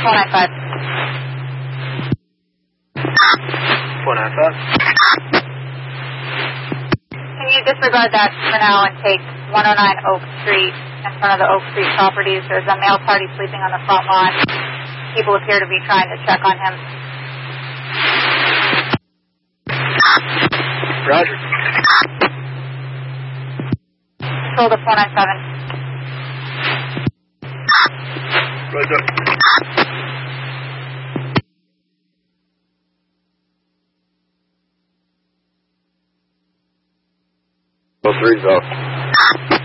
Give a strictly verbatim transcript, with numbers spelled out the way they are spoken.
four nine five. four nine five. Can you disregard that for now and take one oh nine Oak Street in front of the Oak Street properties? There's a male party sleeping on the front lawn. People appear to be trying to check on him. Roger. Control to four nine seven. Roger. Oh, three's off.